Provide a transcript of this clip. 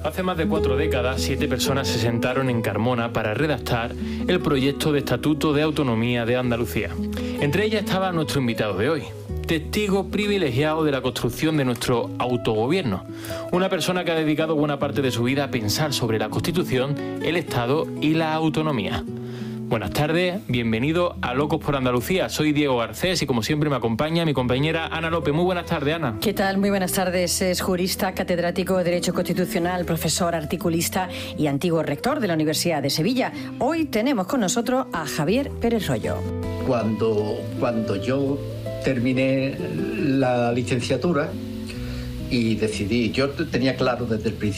Hace más de 4 décadas, 7 personas se sentaron en Carmona para redactar el proyecto de Estatuto de Autonomía de Andalucía. Entre ellas estaba nuestro invitado de hoy, testigo privilegiado de la construcción de nuestro autogobierno. Una persona que ha dedicado buena parte de su vida a pensar sobre la Constitución, el Estado y la autonomía. Buenas tardes, bienvenido a Locos por Andalucía. Soy Diego Garcés y como siempre me acompaña mi compañera Ana López. Muy buenas tardes, Ana. ¿Qué tal? Muy buenas tardes. Es jurista, catedrático de Derecho Constitucional, profesor, articulista y antiguo rector de la Universidad de Sevilla. Hoy tenemos con nosotros a Javier Pérez Royo. Cuando yo terminé la licenciatura y decidí, yo tenía claro desde el principio